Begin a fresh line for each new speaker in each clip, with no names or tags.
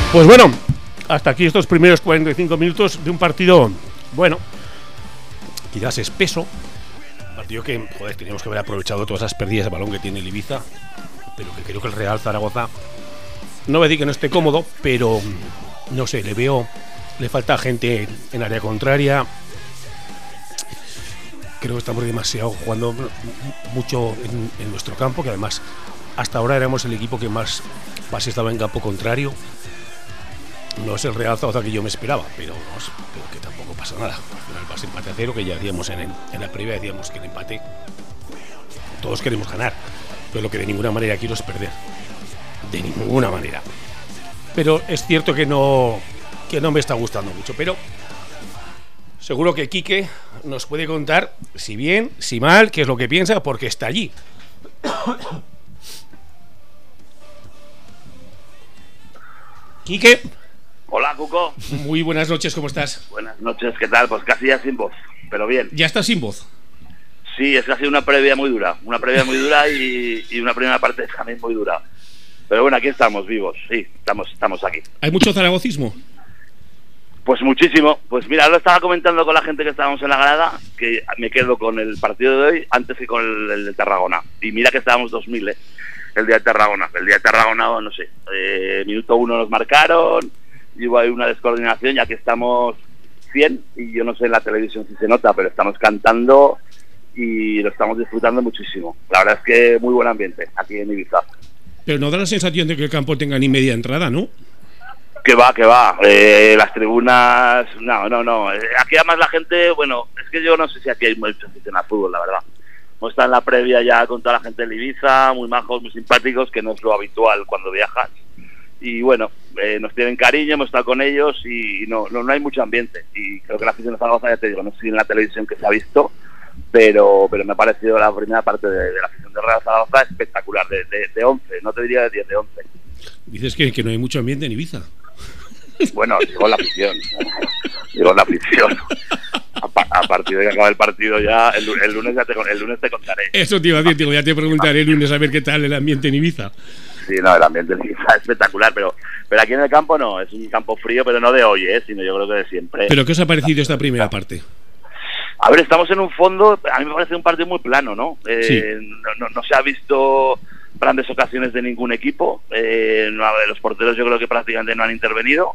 Pues bueno, hasta aquí estos primeros 45 minutos de un partido, bueno, quizás espeso. Un partido que, joder, teníamos que haber aprovechado todas esas pérdidas de balón que tiene el Ibiza, pero que creo que el Real Zaragoza, no voy a decir que no esté cómodo, pero no sé, le falta gente en área contraria. Creo que estamos demasiado jugando mucho en nuestro campo, que además hasta ahora éramos el equipo que más pases daba en campo contrario. No es el Real Zaragoza que yo me esperaba, pero que tampoco pasa nada. Al final pasa empate a 0, que ya decíamos en la previa, decíamos que el empate todos queremos ganar, pero lo que de ninguna manera quiero es perder, de ninguna manera. Pero es cierto que no me está gustando mucho, pero seguro que Quique nos puede contar si bien, si mal, qué es lo que piensa, porque está allí. Quique.
Hola, Cuco.
Muy buenas noches, ¿cómo estás?
Buenas noches, ¿qué tal? Pues casi ya sin voz, pero bien.
¿Ya estás sin voz?
Sí, es que ha sido una previa muy dura y una primera parte también muy dura. Pero bueno, aquí estamos vivos, sí, estamos aquí.
¿Hay mucho zaragocismo?
Pues muchísimo. Pues mira, lo estaba comentando con la gente que estábamos en la grada, que me quedo con el partido de hoy antes que con el de Tarragona. Y mira que estábamos 2000, el día de Tarragona. El día de Tarragona, no sé, minuto 1 nos marcaron, y hubo ahí una descoordinación, ya que estamos 100, y yo no sé en la televisión si se nota, pero estamos cantando y lo estamos disfrutando muchísimo. La verdad es que muy buen ambiente aquí en Ibiza.
Pero no da la sensación de que el campo tenga ni media entrada, ¿no?
Que va. Las tribunas, no. Aquí además la gente, bueno, es que yo no sé si aquí hay mucha afición al fútbol, la verdad. Hemos estado en la previa ya con toda la gente de Ibiza, muy majos, muy simpáticos, que no es lo habitual cuando viajas. Y bueno, nos tienen cariño, hemos estado con ellos y no hay mucho ambiente. Y creo que la afición de Zaragoza, ya te digo, no sé si en la televisión que se ha visto, pero me ha parecido la primera parte de la afición de Real Zaragoza espectacular, de 11, no te diría de 10, de 11.
Dices que no hay mucho ambiente en Ibiza.
Bueno, digo la afición. A partir de que acabe el partido ya, el lunes te contaré.
Eso te iba a decir, ya te preguntaré el lunes a ver qué tal el ambiente en Ibiza.
Sí, no, el ambiente en Ibiza es espectacular, pero aquí en el campo no, es un campo frío, pero no de hoy, sino yo creo que de siempre.
¿Pero qué os ha parecido esta primera parte?
A ver, estamos en un fondo, a mí me parece un partido muy plano, ¿no?
Sí.
No se ha visto grandes ocasiones de ningún equipo, los porteros yo creo que prácticamente no han intervenido,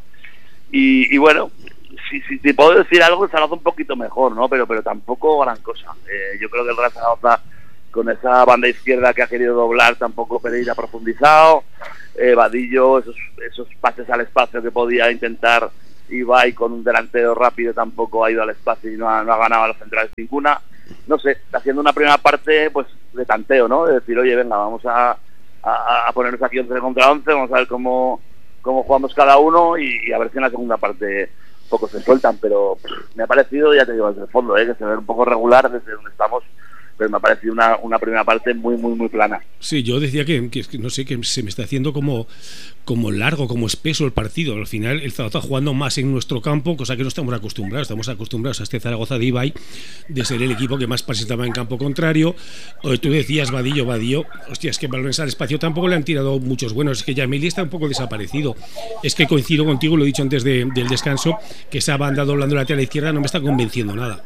y bueno, si te puedo decir algo, se lo hace un poquito mejor, ¿no? Pero tampoco gran cosa. Yo creo que el Real Zaragoza, con esa banda izquierda que ha querido doblar, tampoco Pereira ha profundizado, Vadillo, esos pases al espacio que podía intentar Ibai con un delantero rápido, tampoco ha ido al espacio y no ha ganado a los centrales ninguna. No sé, está haciendo una primera parte pues de tanteo, ¿no? De decir, oye, venga, vamos a ponernos aquí 11 contra 11, vamos a ver cómo jugamos cada uno y a ver si en la segunda parte poco se sueltan, pero me ha parecido, ya te digo, desde el fondo, que se ve un poco regular desde donde estamos, pero me ha parecido una primera parte muy, muy, muy plana.
Sí, yo decía que no sé, que se me está haciendo como largo, como espeso el partido. Al final el Zaragoza jugando más en nuestro campo, cosa que no estamos acostumbrados. Estamos acostumbrados a este Zaragoza de Ibai, de ser el equipo que más presentaba en campo contrario. Tú decías Vadillo, hostia, es que balones al espacio tampoco le han tirado muchos buenos. Es que Yameli está un poco desaparecido. Es que coincido contigo, lo he dicho antes del descanso, que esa banda doblando lateral a la izquierda no me está convenciendo nada.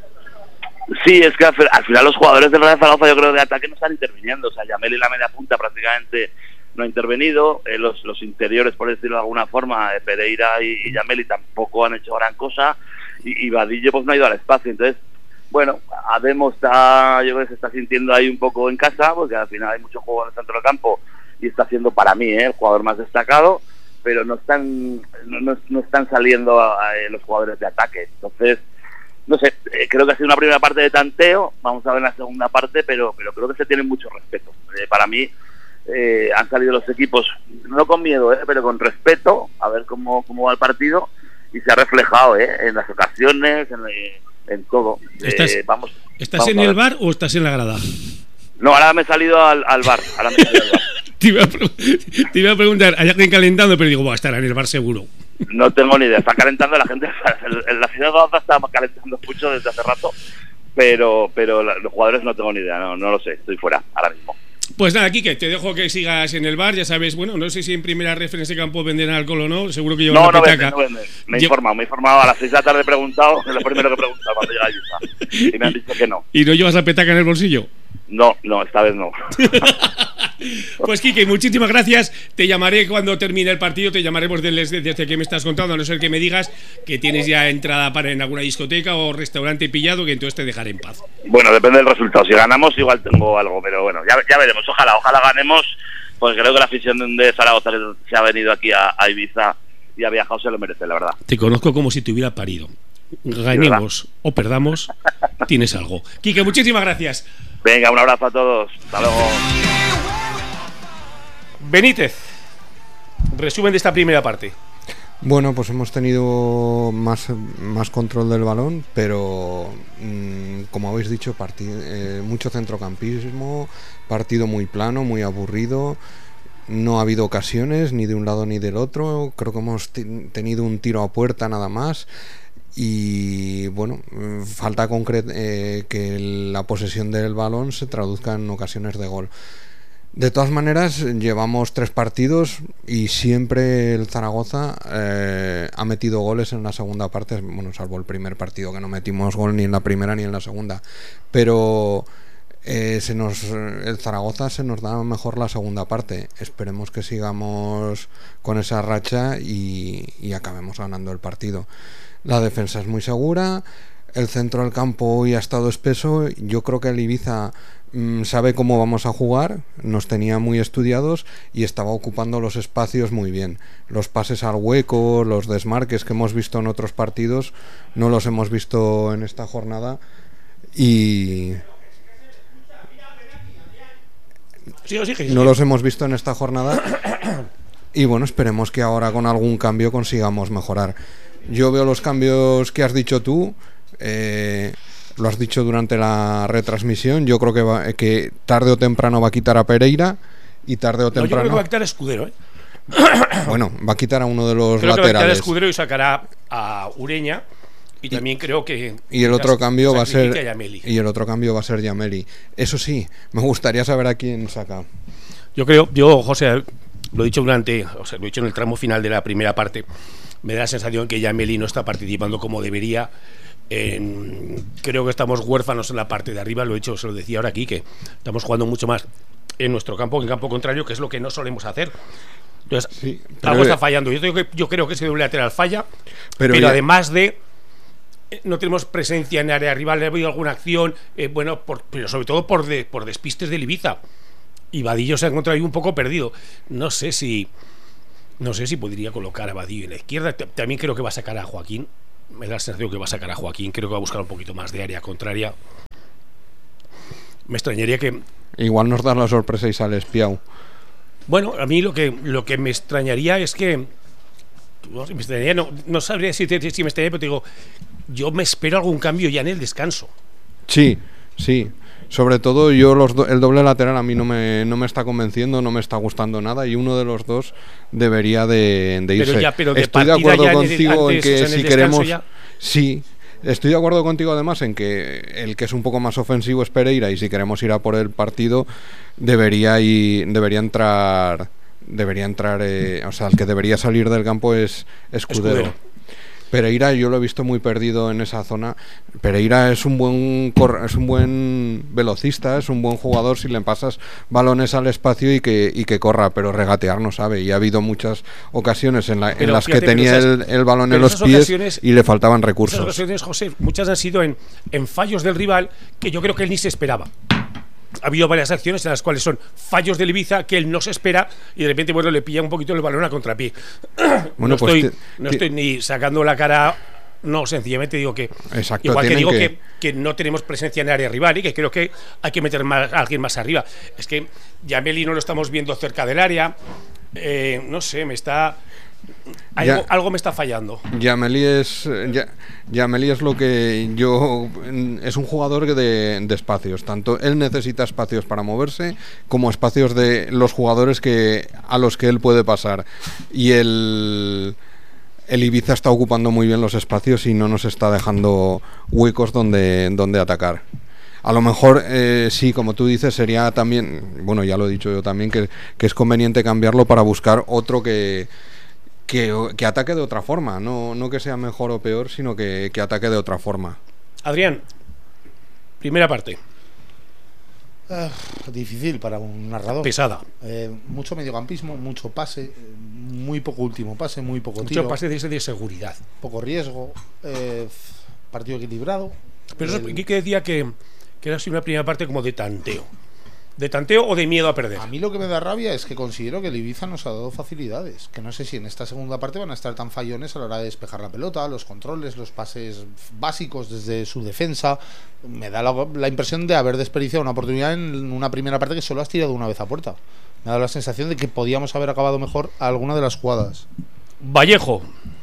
Sí, es que al final los jugadores del Real Zaragoza, yo creo, de ataque no están interviniendo. O sea, Yameli la media punta prácticamente no ha intervenido, los interiores, por decirlo de alguna forma, Pereira y Yameli tampoco han hecho gran cosa, y Vadillo pues no ha ido al espacio. Entonces, bueno, Ademo yo creo que se está sintiendo ahí un poco en casa, porque al final hay mucho juego en el centro del campo y está siendo para mí el jugador más destacado, pero no están saliendo los jugadores de ataque. Entonces, no sé, creo que ha sido una primera parte de tanteo, vamos a ver la segunda parte, pero creo que se tiene mucho respeto. Para mí han salido los equipos, no con miedo, pero con respeto, a ver cómo va el partido, y se ha reflejado en las ocasiones, en todo.
¿Estás en el bar o estás en la grada?
No, ahora me he salido al bar.
Te iba a preguntar, hay alguien calentando, pero digo, estará en el bar seguro.
No tengo ni idea, está calentando la gente, la ciudad de Zaragoza está calentando mucho desde hace rato, pero los jugadores no tengo ni idea, no lo sé, estoy fuera ahora mismo.
Pues nada, Quique, te dejo que sigas en el bar, ya sabes, bueno, no sé si en primera ref en ese campo venden alcohol o no, seguro que llevan la petaca.
No venden. Me he informado, a las 6 de la tarde he preguntado, es lo primero que he preguntado cuando llega allí, y me han dicho que no.
¿Y no llevas la petaca en el bolsillo?
No, esta vez no.
Pues Quique, muchísimas gracias. Te llamaré cuando termine el partido, te llamaremos desde que me estás contando, a no ser que me digas que tienes ya entrada para en alguna discoteca o restaurante pillado, que entonces te dejaré en paz.
Bueno, depende del resultado. Si ganamos igual tengo algo, pero bueno, ya veremos. Ojalá ganemos, pues creo que la afición de Zaragoza que se ha venido aquí a Ibiza y ha viajado se lo merece, la verdad.
Te conozco como si te hubiera parido. Ganemos o perdamos, tienes algo. Quique, muchísimas gracias.
Venga, un abrazo a todos. Hasta luego.
Benítez, resumen de esta primera parte.
Bueno, pues hemos tenido más control del balón, pero como habéis dicho, mucho centrocampismo, partido muy plano, muy aburrido. No ha habido ocasiones ni de un lado ni del otro. Creo que hemos tenido un tiro a puerta nada más. Y bueno, falta que la posesión del balón se traduzca en ocasiones de gol. De todas maneras, llevamos 3 partidos y siempre el Zaragoza ha metido goles en la segunda parte, bueno, salvo el primer partido que no metimos gol ni en la primera ni en la segunda, pero el Zaragoza se nos da mejor la segunda parte. Esperemos que sigamos con esa racha y acabemos ganando el partido. La defensa es muy segura, el centro del campo hoy ha estado espeso. Yo creo que el Ibiza sabe cómo vamos a jugar, nos tenía muy estudiados y estaba ocupando los espacios muy bien. Los pases al hueco, los desmarques que hemos visto en otros partidos, no los hemos visto en esta jornada no los hemos visto en esta jornada y bueno, esperemos que ahora con algún cambio consigamos mejorar. Yo veo los cambios que has dicho tú, lo has dicho durante la retransmisión. Yo creo que tarde o temprano va a quitar a Pereira y tarde o temprano...
yo creo que va a quitar a Escudero,
Bueno, va a quitar a uno de los
laterales.
Que va a quitar a
Escudero y sacará a Ureña. Y también creo que...
Y el otro cambio va a ser... Y el otro cambio va a ser Yameli. Eso sí, me gustaría saber a quién saca.
Yo, José, lo he dicho lo he dicho en el tramo final de la primera parte. Me da la sensación que Yameli no está participando como debería. Creo que estamos huérfanos en la parte de arriba. Se lo decía ahora aquí, que estamos jugando mucho más en nuestro campo que en campo contrario, que es lo que no solemos hacer. Entonces, sí, algo está fallando. Yo creo que ese doble lateral falla, pero además de... no tenemos presencia en área rival. Ha habido alguna acción, pero sobre todo por despistes del Ibiza. Y Vadillo se ha encontrado ahí un poco perdido. No sé si podría colocar a Vadillo en la izquierda. También creo que va a sacar a Joaquín. Me da la sensación que va a sacar a Joaquín. Creo que va a buscar un poquito más de área contraria. Me extrañaría que...
Igual nos da la sorpresa y sale Espiau.
Bueno, a mí lo que me extrañaría es que... No sabría si me extrañaría, pero te digo, yo me espero algún cambio ya en el descanso.
Sí. Sobre todo el doble lateral a mí no me está convenciendo, no me está gustando nada, y uno de los dos debería de irse. Estoy de acuerdo contigo en que si queremos... Sí, estoy de acuerdo contigo además en que el que es un poco más ofensivo es Pereira, y si queremos ir a por el partido debería entrar, o sea, el que debería salir del campo es Escudero. Pereira yo lo he visto muy perdido en esa zona. Pereira es un buen velocista, es un buen jugador si le pasas balones al espacio y que corra, pero regatear no sabe. Y ha habido muchas ocasiones en las que tenía el balón en los pies y le faltaban recursos.
Esas ocasiones, José, muchas han sido en fallos del rival que yo creo que él ni se esperaba. Ha habido varias acciones en las cuales son fallos del Ibiza que él no se espera y de repente le pilla un poquito el balón a contrapié. No estoy ni sacando la cara, no, sencillamente digo que
exacto,
igual que digo que no tenemos presencia en área rival y que creo que hay que meter a alguien más arriba. Es que Yameli no lo estamos viendo cerca del área, no sé, algo me está fallando.
Yameli es lo que es un jugador de espacios. Tanto él necesita espacios para moverse como espacios de los jugadores a los que él puede pasar. Y el Ibiza está ocupando muy bien los espacios y no nos está dejando huecos donde atacar. A lo mejor, sí, como tú dices, sería también, bueno, ya lo he dicho yo también, que es conveniente cambiarlo para buscar otro que ataque de otra forma, no que sea mejor o peor, sino que ataque de otra forma.
Adrián, primera parte.
Difícil para un narrador.
Pesada.
Mucho mediocampismo, mucho pase, muy poco último pase, muy poco tiro.
Mucho pase de seguridad.
Poco riesgo, partido equilibrado.
Pero eso que decía que era así una primera parte como de tanteo. ¿De tanteo o de miedo a perder?
A mí lo que me da rabia es que considero que el Ibiza nos ha dado facilidades. Que no sé si en esta segunda parte van a estar tan fallones a la hora de despejar la pelota, los controles, los pases básicos desde su defensa. Me da la impresión de haber desperdiciado una oportunidad en una primera parte que solo has tirado una vez a puerta. Me ha dado la sensación de que podíamos haber acabado mejor alguna de las jugadas.
Vallejo.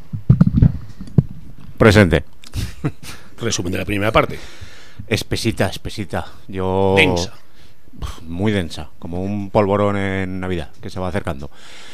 Presente.
Resumen de la primera parte.
Espesita. Yo...
Densa.
Muy densa, como un polvorón en Navidad que se va acercando.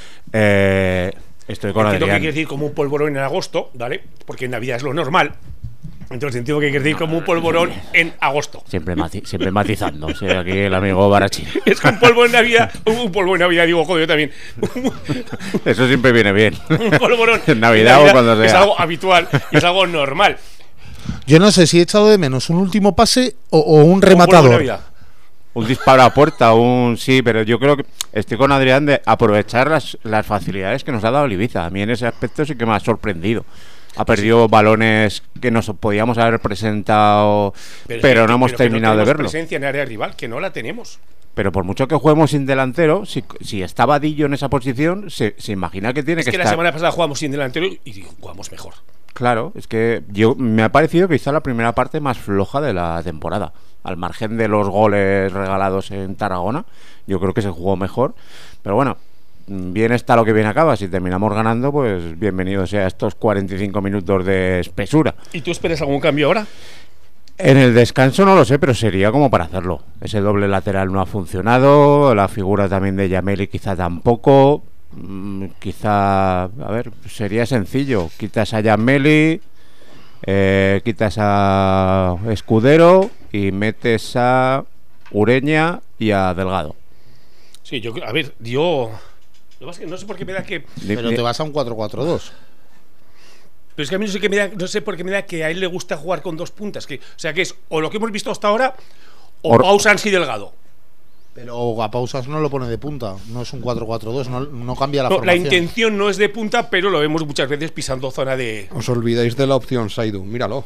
Estoy con
Entiendo que
Adrián.
quiere decir como un polvorón en agosto, ¿vale? Porque en Navidad es lo normal. Entonces entiendo que quiere decir como un polvorón en agosto.
Siempre matizando. O sea, aquí el amigo Barachín.
Es que un polvo en Navidad, digo, joder, yo también.
Eso siempre viene bien.
Un polvorón
en Navidad o cuando sea.
Es algo habitual y es algo normal.
Yo no sé si he echado de menos un último pase o un rematador.
Un disparo a puerta, sí, pero yo creo que estoy con Adrián de aprovechar las facilidades que nos ha dado el Ibiza. A mí en ese aspecto sí que me ha sorprendido. Ha perdido balones que nos podíamos haber presentado, pero no hemos terminado de verlo.
Presencia en área rival, que no la tenemos.
Pero por mucho que juguemos sin delantero, si está Vadillo en esa posición, se imagina que tiene que estar.
La semana pasada jugamos sin delantero y jugamos mejor.
Claro, es que me ha parecido quizá la primera parte más floja de la temporada. Al margen de los goles regalados en Tarragona, yo creo que se jugó mejor. Pero bueno, bien está lo que bien acaba. Si terminamos ganando, pues bienvenido sea estos 45 minutos de espesura.
¿Y tú esperas algún cambio ahora?
En el descanso no lo sé, pero sería como para hacerlo. Ese doble lateral no ha funcionado, la figura también de Yameli quizá tampoco. Quizá, a ver, sería sencillo. Quitas a Yameli, quitas a Escudero y metes a Ureña y a Delgado.
Sí, yo, a ver, yo... Lo que pasa es que no sé por qué me da que...
Pero te vas a un 4-4-2.
Pero es que a mí no sé por qué me da que a él le gusta jugar con dos puntas. O sea, que es o lo que hemos visto hasta ahora o Pausans y Delgado.
Pero a Pausas no lo pone de punta. No es un 4-4-2, no cambia la formación.
La intención no es de punta, pero lo vemos muchas veces pisando zona de...
Os olvidáis de la opción Saidu, míralo.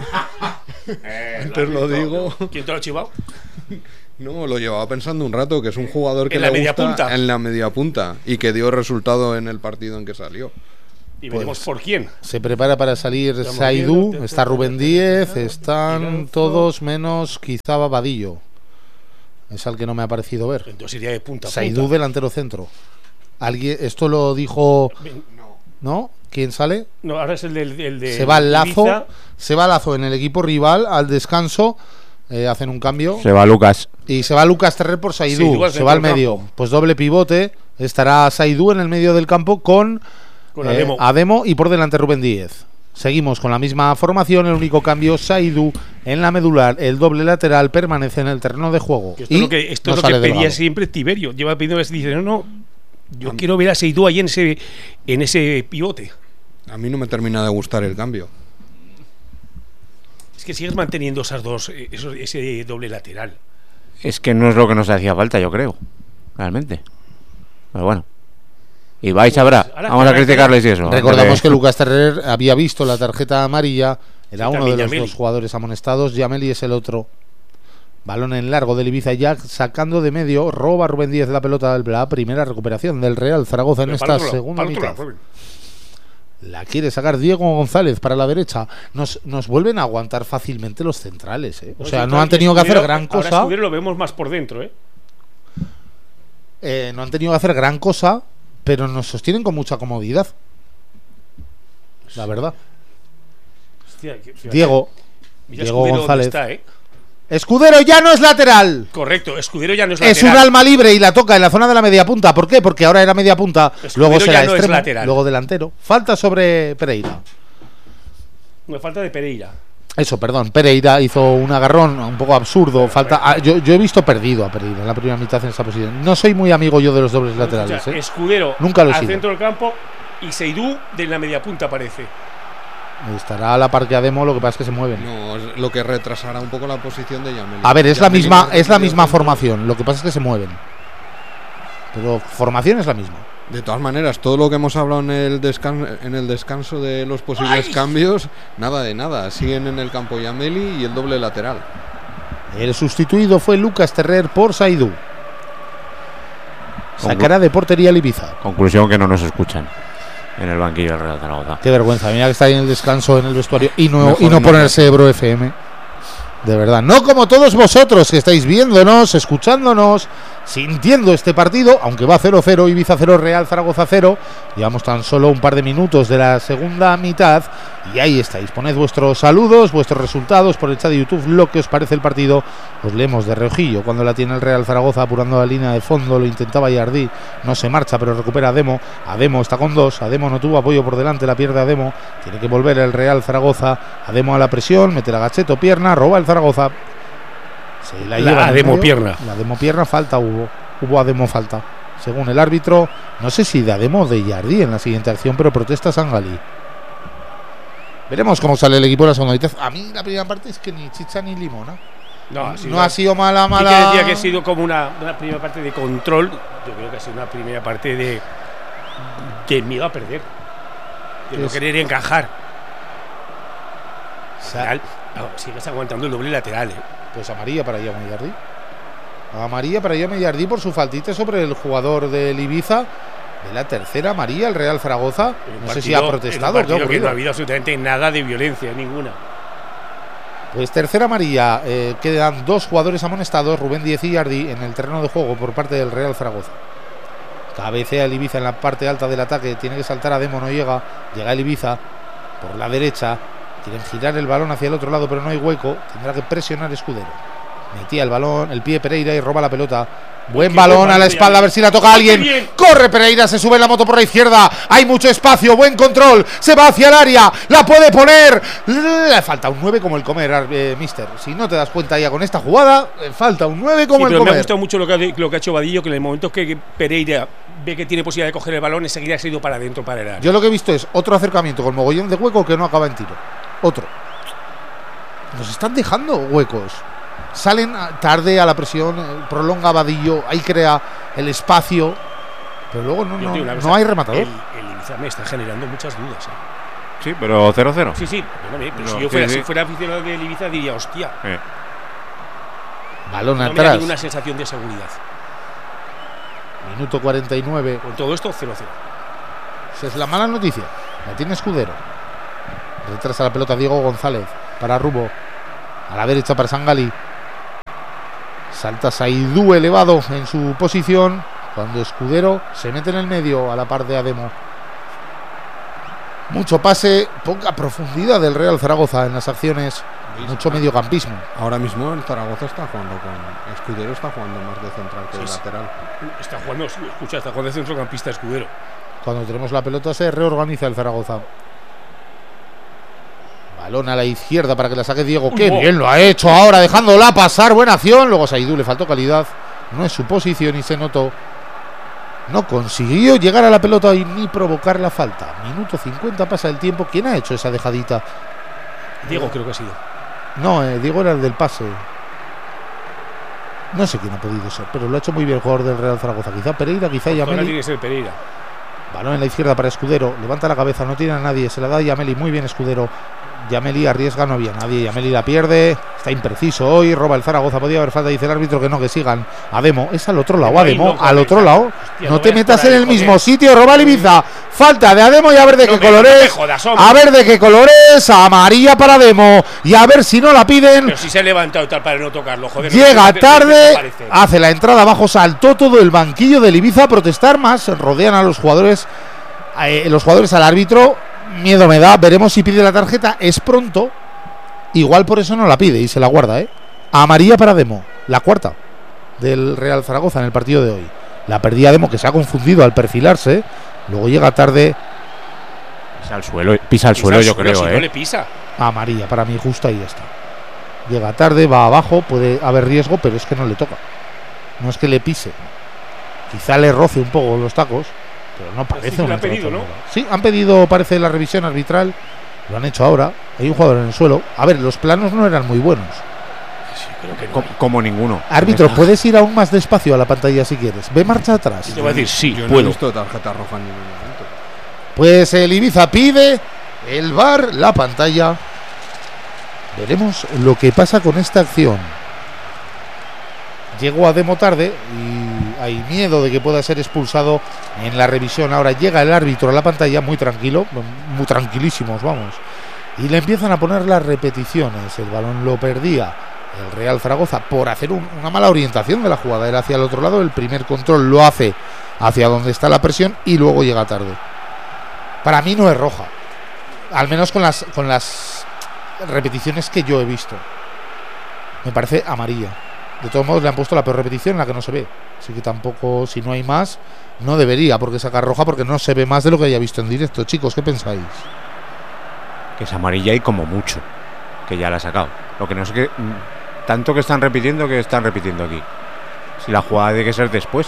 Antes lo digo.
¿Quién te lo ha chivado?
No, lo llevaba pensando un rato, que es un jugador que
¿En la
le
media
gusta
punta?
en la media punta y que dio resultado en el partido en que salió.
Y veremos por quién.
Se prepara para salir Saidu, está Rubén Díez, están todos menos quizá Vadillo. Es al que no me ha parecido ver.
Entonces iría de punta.
Saidu delantero centro. ¿Alguien, esto lo dijo? ¿No? ¿Quién sale?
No, ahora es el de
se va el Lazo.
Ibiza.
Se va Lazo en el equipo rival al descanso. Hacen un cambio.
Se va Lucas.
Y se va Lucas Terrer por Saidu. Se va al medio. Pues doble pivote. Estará Saidu en el medio del campo con Ademo y por delante Rubén Díez. Seguimos con la misma formación, el único cambio, Saidu en la medular, el doble lateral permanece en el terreno de juego.
Esto es lo que pedía siempre Tiberio. Lleva pidiendo que se dice, no, yo quiero ver a Saidu ahí en ese pivote.
A mí no me termina de gustar el cambio.
Es que sigues manteniendo ese doble lateral.
Es que no es lo que nos hacía falta, yo creo, realmente. Pero bueno. Y vais sabrá, vamos a criticarles y eso.
Recordamos que Lucas Terrer había visto la tarjeta amarilla, era uno de los dos jugadores amonestados, Yameli es el otro. Balón en largo del Ibiza ya sacando de medio, roba Rubén Díez la pelota, la primera recuperación del Real Zaragoza en esta segunda mitad. La quiere sacar Diego González para la derecha. Nos vuelven a aguantar fácilmente los centrales, ¿eh? O sea, no han tenido que hacer gran cosa.
Ahora Escudero lo vemos más por dentro,
no han tenido que hacer gran cosa, pero nos sostienen con mucha comodidad. La verdad.
Hostia,
Diego González.
Está,
Escudero ya no es lateral.
Correcto, Escudero ya no es lateral.
Es un alma libre y la toca en la zona de la media punta. ¿Por qué? Porque ahora era media punta,
Escudero
luego será
no
extremo, luego delantero. Falta sobre Pereira.
Me falta de Pereira.
Eso, perdón, Pereira hizo un agarrón un poco absurdo. Falta. Yo he visto perdido a Pereira en la primera mitad en esa posición. No soy muy amigo yo de los dobles laterales.
Escudero
nunca lo he
al
sido.
Centro del campo y Seydou de la media punta, parece.
Estará a la par que Ademo, lo que pasa es que se mueven.
No, es lo que retrasará un poco la posición de Yameli.
A ver, es la misma formación. Lo que pasa es que se mueven. Pero formación es la misma.
De todas maneras, todo lo que hemos hablado en el descanso de los posibles cambios, nada de nada. Siguen en el campo Yameli y el doble lateral. El
sustituido fue Lucas Terrer por Seydou. Sacará de portería el Ibiza.
Conclusión que no nos escuchan en el banquillo del Real Zaragoza.
Qué vergüenza, mira que está ahí en el descanso en el vestuario y no ponerse Ebro FM. De verdad, no como todos vosotros que estáis viéndonos, escuchándonos, sintiendo este partido, aunque va 0-0, Ibiza 0, Real Zaragoza 0. Llevamos tan solo un par de minutos de la segunda mitad y ahí estáis. Poned vuestros saludos, vuestros resultados por el chat de YouTube, lo que os parece el partido. Os leemos de reojillo cuando la tiene el Real Zaragoza apurando la línea de fondo. Lo intentaba Yardí, no se marcha, pero recupera Ademo. Ademo está con 2, Ademo no tuvo apoyo por delante, la pierde Ademo. Tiene que volver el Real Zaragoza. Ademo a la presión, mete la gacheto, pierna, roba el Zaragoza. Se la lleva
Ademo pierna.
La Ademo pierna, falta hubo Ademo falta. Según el árbitro, no sé si de Ademo o de Yardí en la siguiente acción, pero protesta Sangalí. Veremos cómo sale el equipo en la segunda mitad. A mí la primera parte es que ni chicha ni limona. No ha sido mala.
Sí que decía que ha sido como una primera parte de control. Yo creo que ha sido una primera parte de miedo a perder, de no querer encajar. Sigues aguantando el doble lateral.
Pues amarilla para Jaume Yardí. Amarilla para Jaume Yardí por su faltita sobre el jugador del Ibiza. De la tercera amarilla, el Real Zaragoza. No sé si ha protestado.
Que no ha habido absolutamente nada de violencia, ninguna.
Pues tercera amarilla. Quedan 2 jugadores amonestados, Rubén Díez y Yardí, en el terreno de juego por parte del Real Zaragoza. Cabecea el Ibiza en la parte alta del ataque. Tiene que saltar Ademo, no llega. Llega el Ibiza por la derecha. Quieren girar el balón hacia el otro lado, pero no hay hueco. Tendrá que presionar Escudero. Metía el balón, el pie Pereira y roba la pelota. Buen balón a la espalda, a ver si la toca alguien. Corre Pereira, se sube en la moto por la izquierda. Hay mucho espacio, buen control. Se va hacia el área, la puede poner. Le falta un 9 como el comer, mister. Si no te das cuenta ya con esta jugada, falta un 9 como el comer.
Me ha gustado mucho lo que ha hecho Vadillo, que en el momento que Pereira ve que tiene posibilidad de coger el balón, enseguida se ha ido para adentro para el área.
Yo lo que he visto es otro acercamiento con mogollón de hueco que no acaba en tiro. Otro. Nos están dejando huecos. Salen tarde a la presión, prolonga Vadillo, ahí crea el espacio, pero luego no hay rematador.
El Ibiza me está generando muchas dudas.
Sí, pero 0-0.
Sí, pero si fuera aficionado del Ibiza diría, hostia.
Balón
no
atrás.
Me da una sensación de seguridad.
Minuto 49.
Con todo esto, 0-0.
Esa es la mala noticia. La tiene Escudero. Retrasa la pelota Diego González para Rubo. A la derecha para Sangalí. Salta Seydou elevado en su posición cuando Escudero se mete en el medio a la par de Ademo. Mucho pase, poca profundidad del Real Zaragoza en las acciones, mucho mediocampismo.
Ahora mismo el Zaragoza está jugando con Escudero, está jugando más de central que de lateral.
Está jugando de centrocampista Escudero.
Cuando tenemos la pelota se reorganiza el Zaragoza. Balón a la izquierda para que la saque Diego. ¡Qué bien lo ha hecho ahora! Dejándola pasar. Buena acción. Luego Seydou le faltó calidad. No es su posición y se notó. No consiguió llegar a la pelota y ni provocar la falta. Minuto 50 pasa el tiempo. ¿Quién ha hecho esa dejadita?
Diego creo que ha sido.
No, Diego era el del pase. No sé quién ha podido ser, pero lo ha hecho muy bien el jugador del Real Zaragoza. Quizá Pereira, quizá Yameli.
Tiene que ser Pereira.
Balón en la izquierda para Escudero. Levanta la cabeza, no tiene a nadie. Se la da a Yameli. Muy bien Escudero. Yameli arriesga, no había nadie. Yameli la pierde. Está impreciso hoy. Roba el Zaragoza. Podía haber falta. Dice el árbitro que no, que sigan. Ademo. Es al otro lado. Ademo. Al otro lado. Hostia, no te metas en el mismo sitio. Roba el Ibiza. Falta de Ademo y a ver de qué color es. A ver de qué color es. Amarilla para Ademo. Y a ver si no la piden.
Pero si se ha levantado tal para no tocarlo. Joder.
Llega tarde. Hace la entrada abajo. Saltó todo el banquillo del Ibiza a protestar más. Rodean a los jugadores. Los jugadores al árbitro. Miedo me da, veremos si pide la tarjeta. Es pronto. Igual por eso no la pide y se la guarda, Amarilla para Ademo, la cuarta del Real Zaragoza en el partido de hoy. La perdía Ademo, que se ha confundido al perfilarse. Luego llega tarde.
Pisa al suelo, yo creo,
si no le pisa.
Amarilla, para mí justa y ya está. Llega tarde, va abajo, puede haber riesgo, pero es que no le toca. No es que le pise. Quizá le roce un poco los tacos, pero no parece una
pedido, ¿no?
Sí, han pedido, parece, la revisión arbitral. Lo han hecho ahora. Hay un jugador en el suelo. A ver, los planos no eran muy buenos.
Sí, creo que no.
Como ninguno.
Árbitro, puedes ir aún más despacio a la pantalla si quieres. Ve marcha atrás.
Te voy a decir, sí,
Yo no
puedo.
he visto tarjeta roja en ningún momento.
Pues el Ibiza pide el VAR, la pantalla. Veremos lo que pasa con esta acción. Llegó a Demo tarde y hay miedo de que pueda ser expulsado en la revisión. Ahora llega el árbitro a la pantalla muy tranquilo, muy tranquilísimos, vamos. Y le empiezan a poner las repeticiones. El balón lo perdía el Real Zaragoza por hacer una mala orientación de la jugada. Era hacia el otro lado, el primer control lo hace hacia donde está la presión y luego llega tarde. Para mí no es roja, al menos con las repeticiones que yo he visto. Me parece amarilla. De todos modos le han puesto la peor repetición en la que no se ve. Así que tampoco, si no hay más, no debería porque sacar roja, porque no se ve más de lo que haya visto en directo. Chicos, ¿qué pensáis?
Que es amarilla y como mucho, que ya la ha sacado. Lo que no sé que tanto que están repitiendo aquí. Si la jugada tiene que ser después.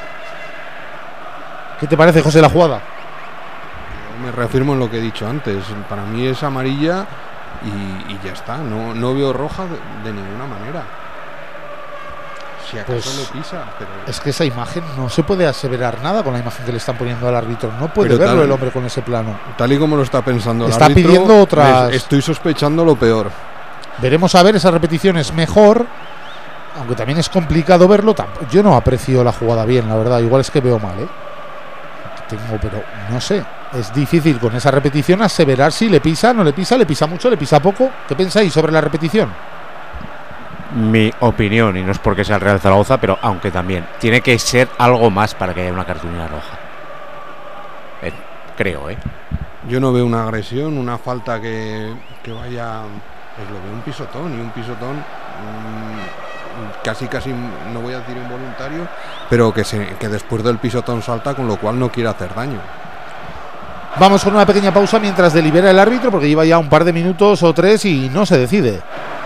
¿Qué te parece, José, la jugada?
Yo me reafirmo en lo que he dicho antes. Para mí es amarilla y ya está. No veo roja de ninguna manera. Si acaso
Pues,
le pisa, pero...
Es que esa imagen no se puede aseverar nada con la imagen que le están poniendo al árbitro. No puede
Pero
verlo
tal-
el hombre con ese plano.
Tal y como lo está pensando el
Está
árbitro,
pidiendo otras-
estoy sospechando lo peor.
Veremos a ver esas repeticiones mejor, aunque también es complicado verlo. Yo no aprecio la jugada bien, la verdad. Igual es que veo mal, pero no sé. Es difícil con esa repetición aseverar si le pisa, no le pisa mucho, le pisa poco. ¿Qué pensáis sobre la repetición?
Mi opinión, y no es porque sea el Real Zaragoza, pero aunque también tiene que ser algo más para que haya una cartulina roja. Creo,
Yo no veo una agresión, una falta que vaya... Pues lo veo un pisotón, y un pisotón casi, no voy a decir involuntario, pero que después del pisotón salta, con lo cual no quiere hacer daño.
Vamos con una pequeña pausa mientras delibera el árbitro, porque lleva ya un par de minutos o 3 y no se decide.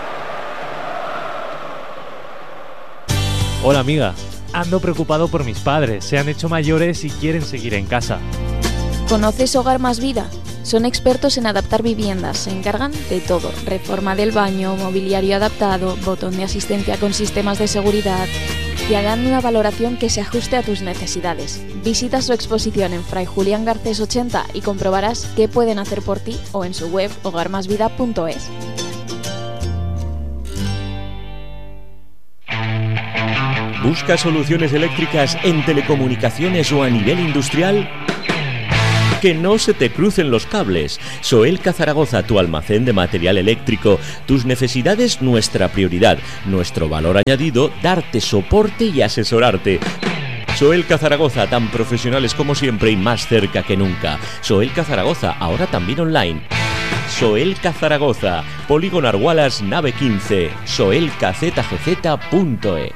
Hola amiga, ando preocupado por mis padres, se han hecho mayores y quieren seguir en casa.
¿Conoces Hogar Más Vida? Son expertos en adaptar viviendas, se encargan de todo, reforma del baño, mobiliario adaptado, botón de asistencia con sistemas de seguridad. Te harán una valoración que se ajuste a tus necesidades. Visita su exposición en Fray Julián Garcés 80 y comprobarás qué pueden hacer por ti o en su web hogarmasvida.es.
¿Buscas soluciones eléctricas en telecomunicaciones o a nivel industrial? Que no se te crucen los cables. Soelca Zaragoza, tu almacén de material eléctrico. Tus necesidades, nuestra prioridad. Nuestro valor añadido, darte soporte y asesorarte. Soelca Zaragoza, tan profesionales como siempre y más cerca que nunca. Soelca Zaragoza, ahora también online. Soelca Zaragoza, Polígono Argualas, nave 15, soelcazgz.es.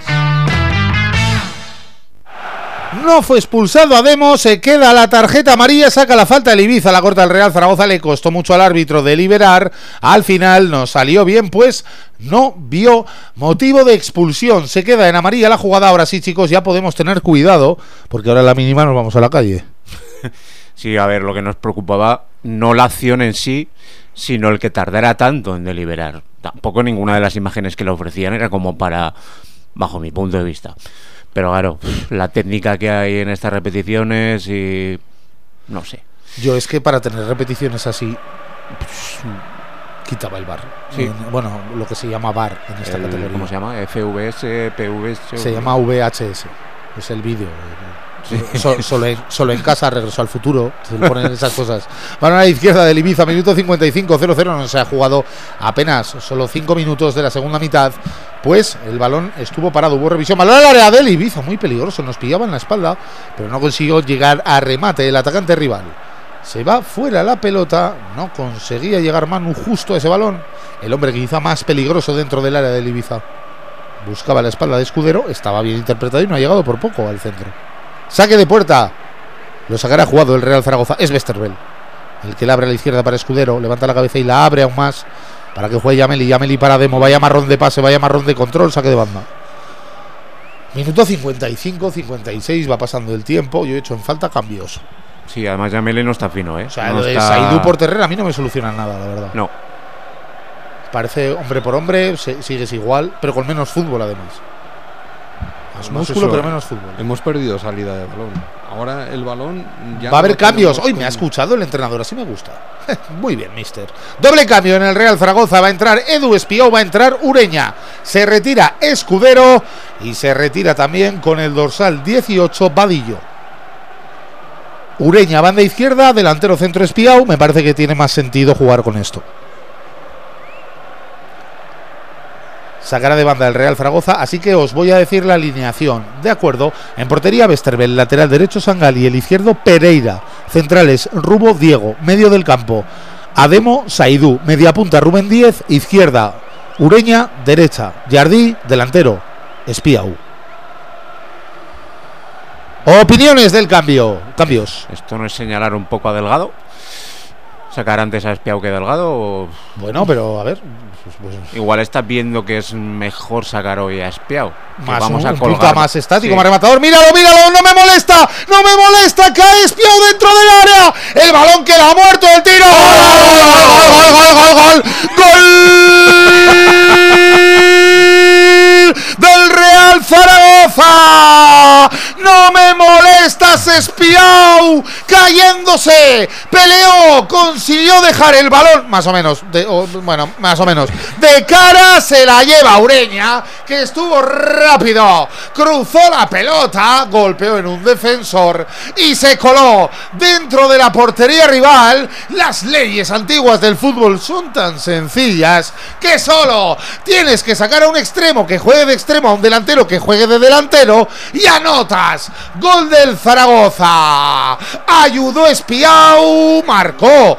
No fue expulsado a Demo, se queda la tarjeta amarilla, saca la falta el Ibiza, la corta el Real Zaragoza, le costó mucho al árbitro deliberar, al final nos salió bien, pues no vio motivo de expulsión, se queda en amarilla la jugada. Ahora sí, chicos, ya podemos tener cuidado, porque ahora a la mínima nos vamos a la calle.
Sí, a ver, lo que nos preocupaba no la acción en sí, sino el que tardara tanto en deliberar. Tampoco ninguna de las imágenes que le ofrecían era como para, bajo mi punto de vista. Pero claro, la técnica que hay en estas repeticiones y... no sé.
Yo es que para tener repeticiones así, quitaba el VAR.
Sí.
Bueno, lo que se llama VAR en esta categoría.
¿Cómo se llama? FVS, PVS...
Se llama VHS, es el vídeo. Sí. Solo en casa, Regreso al Futuro, se le ponen esas cosas. Balón a la izquierda del Ibiza, minuto 55, 0-0, no se ha jugado apenas, solo 5 minutos de la segunda mitad, pues el balón estuvo parado, hubo revisión, balón al área del Ibiza, muy peligroso, nos pillaba en la espalda, pero no consiguió llegar a remate el atacante rival. Se va fuera la pelota, no conseguía llegar Manu justo a ese balón, el hombre quizá más peligroso dentro del área del Ibiza. Buscaba la espalda de Escudero, estaba bien interpretado y no ha llegado por poco al centro. Saque de puerta. Lo sacará jugado el Real Zaragoza. Es Westerveld. el que la abre a la izquierda para Escudero, levanta la cabeza y la abre aún más para que juegue Yameli para Demo, vaya marrón de pase, vaya marrón de control, saque de banda. Minuto 55, 56, va pasando el tiempo, yo he hecho en falta cambios.
Sí, además Yameli no está fino, ¿eh?
O sea,
no
lo de
está...
Saidú por Terrera a mí no me soluciona nada, la verdad.
No.
Parece hombre por hombre, sigues igual, pero con menos fútbol además. Más músculo,
eso,
pero menos fútbol.
Hemos perdido salida de balón. Ahora el balón ya
va a haber cambios. Hoy
con...
me ha escuchado el entrenador, así me gusta. Muy bien, mister. Doble cambio en el Real Zaragoza. Va a entrar Edu Espiau, va a entrar Ureña. Se retira Escudero y se retira también con el dorsal 18 Vadillo. Ureña, banda izquierda, delantero centro Espiau. Me parece que tiene más sentido jugar con esto. Sacará de banda el Real Zaragoza, así que os voy a decir la alineación. De acuerdo, en portería Westerveld, lateral derecho Sangali, el izquierdo Pereira, centrales Rubo Diego, medio del campo Ademo Saidú, media punta Rubén Díez, izquierda Ureña, derecha Jardí, delantero Espiau. Opiniones del cambios.
¿Esto no es señalar un poco a Delgado? ¿Sacar antes a Espiau que Delgado? O...
Bueno, pero a ver. Pues,
igual estás viendo que es mejor sacar hoy a Espiau.
Más
vamos
un
a colgar.
punta más estático,
Sí.
más rematador. Míralo, no me molesta. Cae Espiau dentro del área. El balón queda muerto, el tiro. ¡Gol! Del Real Zaragoza. No me molestas, Espiau, cayéndose, peleó, consiguió dejar el balón, más o menos, de cara, se la lleva Ureña, que estuvo rápido, cruzó la pelota, golpeó en un defensor y se coló dentro de la portería rival. Las leyes antiguas del fútbol son tan sencillas que solo tienes que sacar a un extremo que juegue de extremo, a un delantero que juegue de delantero y anotas. Gol del Zaragoza. Ayudó Espiau, marcó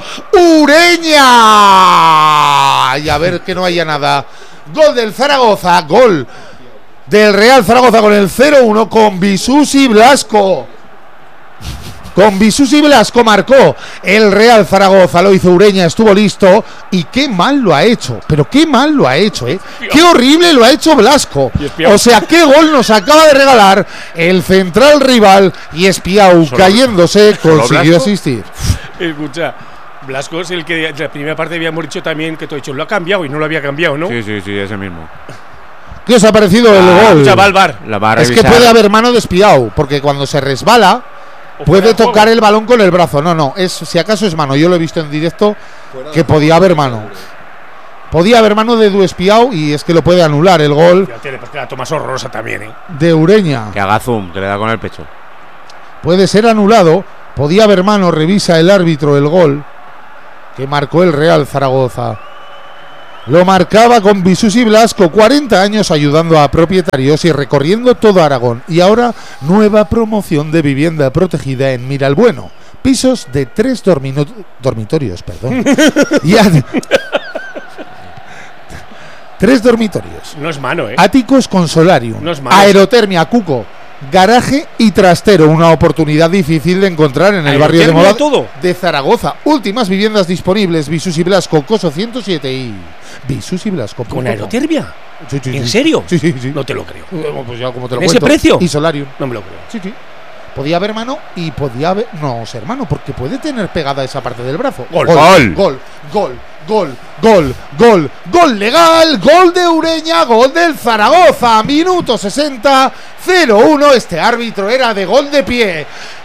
Ureña. Y a ver que no haya nada. Gol del Zaragoza, gol del Real Zaragoza con el 0-1 con Bisusi Blasco. Marcó el Real Zaragoza, lo hizo Ureña, estuvo listo y qué mal lo ha hecho, pero qué mal lo ha hecho, qué horrible lo ha hecho Blasco, o sea, qué gol nos acaba de regalar el central rival y Espiau cayéndose consiguió asistir.
Escucha, Blasco es el que en la primera parte habíamos dicho también que tú has dicho, lo ha cambiado y no lo había cambiado, ¿no?
Sí, ese mismo.
¿Qué os ha parecido el gol?
La va a
es que puede haber mano de Espiau, porque cuando se resbala puede tocar el balón con el brazo. No, si acaso es mano. Yo lo he visto en directo que podía haber mano. Podía haber mano de Edu Espiau y es que lo puede anular el gol.
Tiene la toma horrorosa también,
de Ureña.
Que haga zoom, que le da con el pecho.
Puede ser anulado. Podía haber mano, revisa el árbitro el gol que marcó el Real Zaragoza. Lo marcaba con Bisusi Blasco, 40 años ayudando a propietarios y recorriendo todo Aragón. Y ahora, nueva promoción de vivienda protegida en Miralbueno. Pisos de 3 dormitorios, perdón. 3 dormitorios.
No es mano,
Áticos con solarium.
No es mano.
Aerotermia, cuco, garaje y trastero. Una oportunidad difícil de encontrar en el barrio de Moda de Zaragoza. Últimas viviendas disponibles. Bisusi Blasco, Coso 107 y Bisusi Blasco.
¿Con aerotermia?
Sí.
¿En serio?
Sí.
No te lo creo.
Pues ya como te lo
¿En
cuento.
ese precio?
Y solarium.
No me lo creo.
Sí. Podía haber mano y podía haber no ser mano, porque puede tener pegada esa parte del brazo. Gol legal, gol de Ureña, gol del Zaragoza, minuto 60, 0-1. Este árbitro era de gol de pie.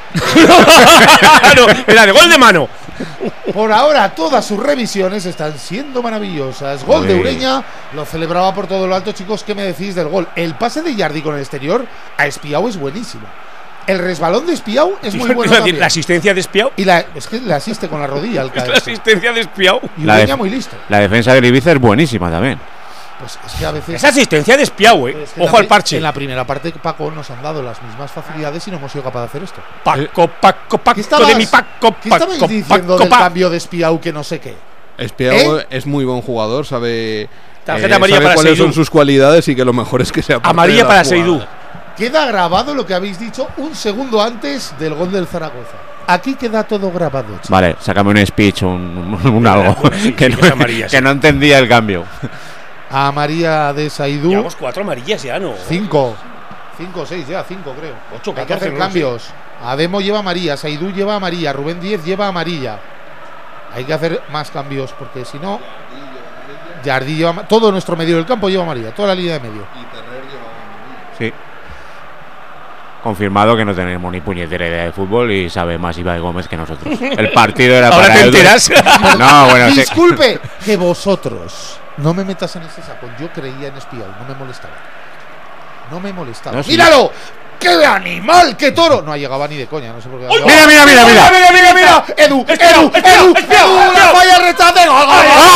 No, era de gol de mano.
Por ahora todas sus revisiones están siendo maravillosas. Gol de Ureña, lo celebraba por todo lo alto. Chicos, ¿qué me decís del gol? El pase de Jardí con el exterior a Espiau es buenísimo. El resbalón de Espiau es muy bueno también.
La asistencia de Espiau.
Y es que le asiste con la rodilla al caer.
La asistencia de Espiau.
Y Ureña muy listo.
La defensa de Ibiza es buenísima también.
Pues es que a veces...
Esa asistencia de Espiau, Ojo al parche.
En la primera parte, Paco, nos han dado las mismas facilidades y no hemos sido capaces de hacer esto.
Paco
¿Qué estabais diciendo del cambio de Espiau que no sé qué?
Espiau es muy buen jugador, sabe
tarjeta amarilla para
cuáles
Seydou.
son sus cualidades y que lo mejor es que sea
amarilla para Seydou.
Queda grabado lo que habéis dicho un segundo antes del gol del Zaragoza. Aquí queda todo grabado, chicos.
Vale, sácame un speech, un algo.
Sí,
que,
sí,
no,
amarilla,
que
sí.
no entendía el cambio.
A María de Saidú.
Llevamos 4 amarillas ya, ¿no?
5 o 6 ya, 5 creo.
8,
Hay que hacer
14, no
cambios. Ademo lleva amarilla, Saidú lleva amarilla, Rubén Díez lleva amarilla. Hay que hacer más cambios porque si no, Jardí lleva, todo nuestro medio del campo lleva amarilla, toda la línea de medio.
Sí. Confirmado que no tenemos ni puñetera idea de fútbol y sabe más Ibai Gómez que nosotros. El partido era
Ahora
para
te
él.
enteras.
No, bueno, sí.
Disculpe que vosotros no me metas en ese saco. Yo creía en Espiau, no me molestaba. No me molestaba.
No, sí.
¡Míralo! ¡Qué animal! ¡Qué toro! No llegaba ni de coña, no sé por qué.
Mira, mira, mira, mira.
¡Mira! ¡Edu! ¡La falla rechace! ¡Gol!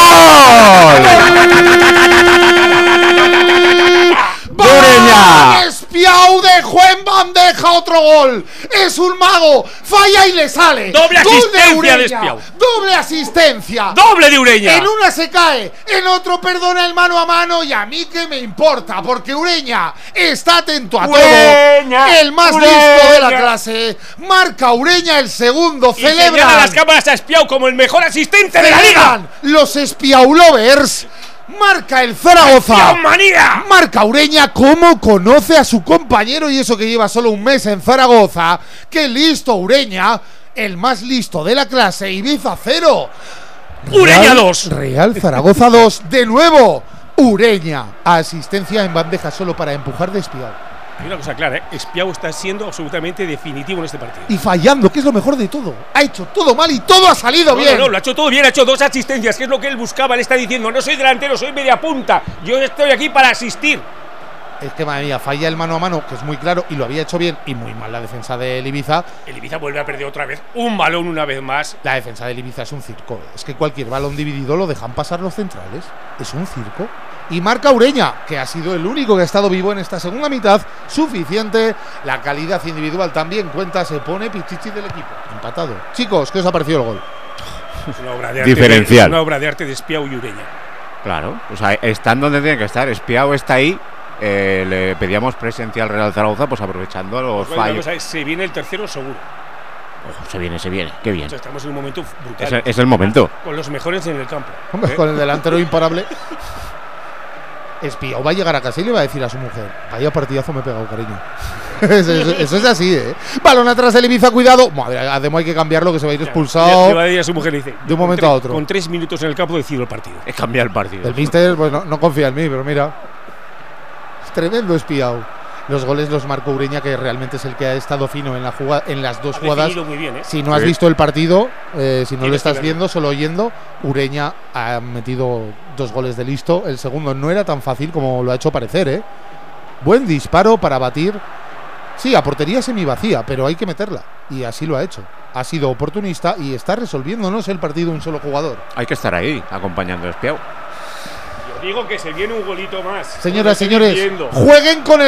¡Ureña!
Espiau dejó en bandeja otro gol. Es un mago. Falla y le sale.
Doble
Gol
asistencia
Ureña.
de Espiau.
Doble asistencia.
¡Doble de Ureña!
En una se cae, en otro perdona el mano a mano y a mí que me importa, porque Ureña está atento a
Ureña,
todo. El más
Ureña.
listo de la clase. Marca Ureña el segundo.
Y señala
Celebran.
las cámaras a Espiau como el mejor asistente de la liga.
Celebran los Espiau Lovers. Marca el Zaragoza.
¡Espiau manía!
Marca Ureña cómo conoce a su compañero y eso que lleva solo un mes en Zaragoza. ¡Qué listo Ureña! El más listo de la clase. Ibiza 0.
Ureña 2.
Real Zaragoza 2. De nuevo. Ureña. Asistencia en bandeja solo para empujar de Espiau.
Hay una cosa clara, Espiau está siendo absolutamente definitivo en este partido.
Y fallando, que es lo mejor de todo. Ha hecho todo mal y todo ha salido bien.
No, lo ha hecho todo bien, ha hecho 2 asistencias, que es lo que él buscaba. Le está diciendo, no soy delantero, soy media punta. Yo estoy aquí para asistir.
Es que, madre mía, falla el mano a mano, que es muy claro, y lo había hecho bien, y muy mal la defensa del Ibiza.
El Ibiza vuelve a perder otra vez un balón una vez más.
La defensa del Ibiza es un circo. Es que cualquier balón dividido lo dejan pasar los centrales. Es un circo. Y marca Ureña, que ha sido el único que ha estado vivo en esta segunda mitad. Suficiente. La calidad individual también cuenta. Se pone pichichi del equipo. Empatado. Chicos, ¿qué os ha parecido el gol?
Es una obra de arte.
Diferencial.
Es una obra de arte de Espiau y Ureña.
Claro, o sea, están donde tienen que estar. Espiau está ahí. Le pedíamos presencia al Real Zaragoza, pues aprovechando los
Bueno,
fallos.
vamos a ver, se viene el tercero seguro.
Ojo, se viene, qué bien.
O sea, estamos en un momento brutal.
Es el momento.
Con los mejores en el campo.
Hombre, con el delantero imparable. Espiau va a llegar a casa y le va a decir a su mujer: vaya partidazo me he pegado, cariño. Eso es así, ¿eh? Balón atrás del Ibiza, cuidado. Madre, además hay que cambiarlo, que se va a ir expulsado.
Le va a decir a su mujer, le dice,
de un momento a otro.
Con 3 minutos en el campo decido el partido.
Es cambiar el partido.
El míster, pues no confía en mí, pero mira. Es tremendo Espiau. Los goles los marcó Ureña, que realmente es el que ha estado fino en las dos
Ha
jugadas.
definido muy bien, ¿eh?
Si no has visto el partido, si no lo
Tienes
estás
que
viendo, solo oyendo, Ureña ha metido 2 goles de listo. El segundo no era tan fácil como lo ha hecho parecer, ¿eh? Buen disparo para batir. Sí, a portería semivacía, pero hay que meterla. Y así lo ha hecho. Ha sido oportunista y está resolviéndonos el partido un solo jugador.
Hay que estar ahí, acompañando a Espiau.
Yo digo que se viene un golito más.
Señoras y
Lo estoy
señores,
viendo.
jueguen con el